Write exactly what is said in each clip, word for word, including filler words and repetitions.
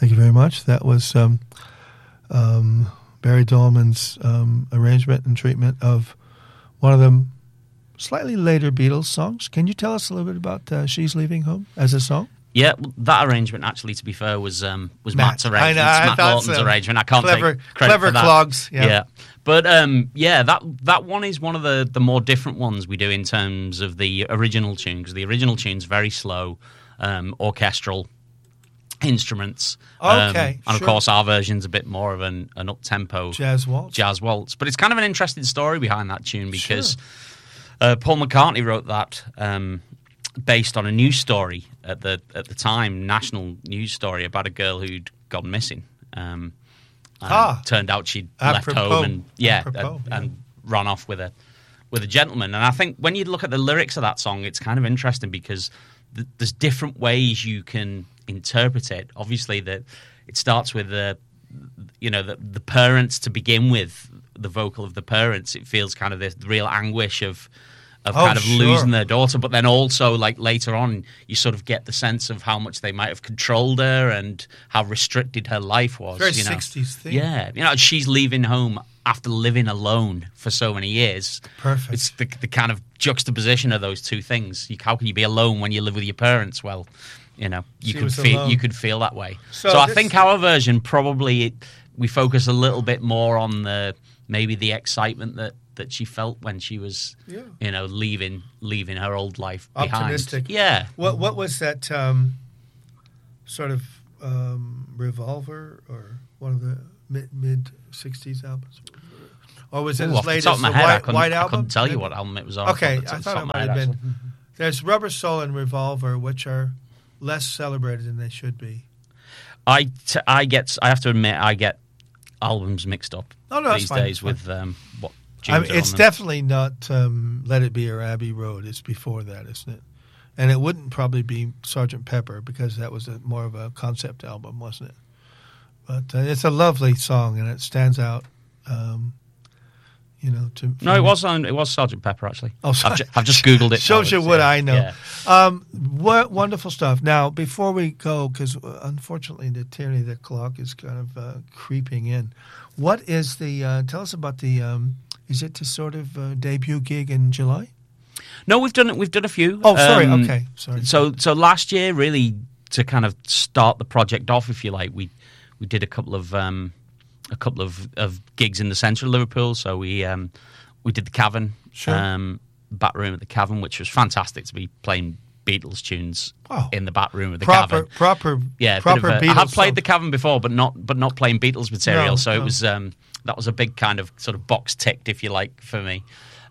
Thank you very much. That was um, um, Barry Dolman's um, arrangement and treatment of one of the slightly later Beatles songs. Can you tell us a little bit about uh, She's Leaving Home as a song? Yeah, that arrangement, actually, to be fair, was um, was Matt. Matt's arrangement. I know, I Matt thought Lawton's so. arrangement. I can't Clever- take credit clever for that. clogs, yeah. But um, yeah, that that one is one of the, the more different ones we do in terms of the original tune, because the original tune's very slow, um, orchestral instruments. Um, Okay, and of sure. course, our version's a bit more of an, an up-tempo Jazz waltz. jazz waltz. But it's kind of an interesting story behind that tune, because uh, Paul McCartney wrote that um, based on a news story at the at the time, national news story about a girl who'd gone missing. Um, and Ah. turned out she'd Apropos. left home and yeah, Apropos, and, yeah. and run off with a with a gentleman. And I think when you look at the lyrics of that song, it's kind of interesting because th- there's different ways you can interpret it. Obviously, that it starts with the you know the, the parents to begin with, the vocal of the parents. It feels kind of this real anguish of of Oh, kind of sure. losing their daughter, but then also like later on, you sort of get the sense of how much they might have controlled her and how restricted her life was. Very you know? sixties thing. Yeah, you know, she's leaving home after living alone for so many years. Perfect. It's the, the kind of juxtaposition of those two things. You, how can you be alone when you live with your parents? Well, you know, you She could was feel alone. you could feel that way. So So, I this- think our version probably it, we focus a little bit more on the maybe the excitement that, that she felt when she was, Yeah. you know, leaving leaving her old life behind. Optimistic. Yeah. What what was that um, sort of um, Revolver or one of the mid mid sixties albums? Or was it Ooh, as off the late top as of my the head, I White, couldn't, White I Album? couldn't tell you Maybe? what album it was on. Okay, off the I top thought of it my might head, have been. actually. There's Rubber Soul and Revolver, which are less celebrated than they should be. I, t- I get I have to admit I get albums mixed up Oh, no, that's these fine, days that's with um, what I tunes mean, are it's on them. definitely not um, Let It Be or Abbey Road. It's before that, isn't it? And it wouldn't probably be Sergeant Pepper because that was a, more of a concept album, wasn't it? But uh, it's a lovely song and it stands out. Um, you know, to No, it was on. It was Sergeant Pepper actually. Oh, sorry. I've, ju- I've just googled it. Shows now. you It's, what yeah, I know. yeah. Um, what wonderful stuff. Now, before we go, because unfortunately the tyranny of the clock is kind of uh, creeping in. What is the? Uh, tell us about the. Um, is it to sort of uh, debut gig in July? No, we've done we've done a few. Oh, sorry. Um, Okay, sorry. So so last year, really to kind of start the project off, if you like, we we did a couple of um, a couple of, of gigs in the centre of Liverpool. So we um, we did the Cavern, Sure. um, Bat Room at the Cavern, which was fantastic to be playing Beatles tunes Oh. in the Bat Room of the proper, Cavern. proper, Yeah, a bit proper of a- Beatles I have played song. the Cavern before, but not but not playing Beatles material. No, so it no. was um, that was a big kind of sort of box ticked, if you like, for me.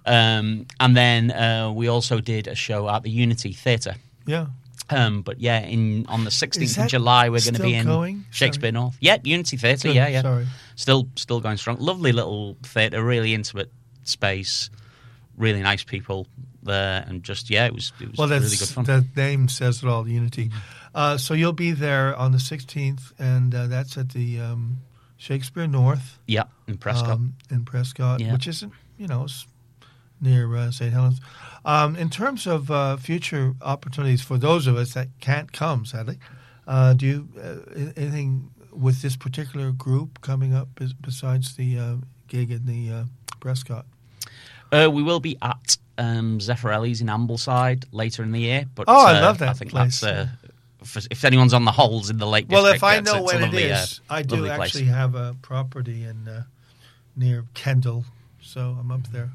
Um, and then uh, we also did a show at the Unity Theatre. Yeah. Um, but yeah, in on the sixteenth Is of that July, we're going to still be in going? Shakespeare Sorry. North. Yeah, Unity Theatre. Good, Yeah, yeah. sorry. Still, still going strong. Lovely little theatre, really intimate space, really nice people there, and just yeah, it was it was Well, really that's, good fun. the name says it all, Unity. Uh, so you'll be there on the sixteenth, and uh, that's at the um, Shakespeare North. Yeah, in Prescott. Um, in Prescott, Yeah. which isn't, you know, it's near uh, Saint Helens. Um, in terms of uh, future opportunities for those of us that can't come, sadly, uh, do you uh, anything with this particular group coming up bes- besides the uh, gig in the uh, Prescott? Uh, we will be at um, Zeffirelli's in Ambleside later in the year. But Oh, I uh, love that I think place, that's uh, for, if anyone's on the holes in the Lake Well, District. if I it's- know it's a when lovely, it uh, is, I do lovely place. actually have a property in uh, near Kendall, so I'm up there.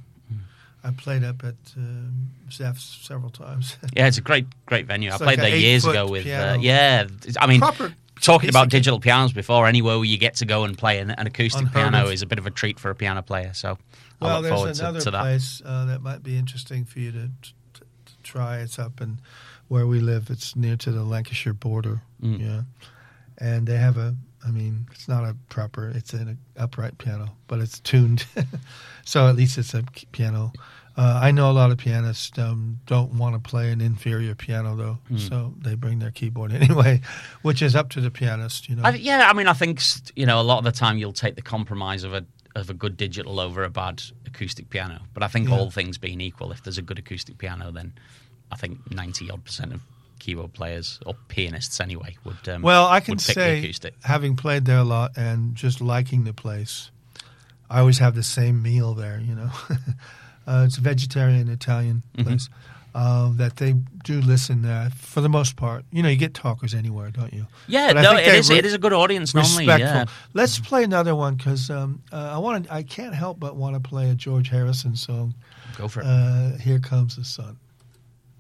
I played up at um, Zeph's several times. Yeah, it's a great, great venue. It's I like played an there years eight-foot ago with. piano. Uh, yeah, I mean, Proper talking piece about of kit. digital pianos before, anywhere where you get to go and play an, an acoustic Unheard piano of. is a bit of a treat for a piano player. So I Well, look forward there's to, another to that. place uh, that might be interesting for you to, to, to try. It's up in where we live. It's near to the Lancashire border. Mm. Yeah, and they have a. I mean, it's not a proper. It's an upright piano, but it's tuned, so at least it's a piano. Uh, I know a lot of pianists um, don't want to play an inferior piano, though, Mm. so they bring their keyboard anyway, which is up to the pianist, you know. I, yeah, I mean, I think you know a lot of the time you'll take the compromise of a of a good digital over a bad acoustic piano. But I think Yeah. all things being equal, if there's a good acoustic piano, then I think ninety odd percent of keyboard players or pianists anyway would. Um, well, I can would pick the say, acoustic. having played there a lot and just liking the place, I always have the same meal there. You know, uh, it's a vegetarian Italian place. Mm-hmm. Uh, that they do listen there for the most part. You know, you get talkers anywhere, don't you? Yeah, but no, it is. Re- it is a good audience normally. Respectful. Yeah. Let's play another one because um, uh, I want. I can't help but want to play a George Harrison song. Go for it. Uh, Here Comes the Sun.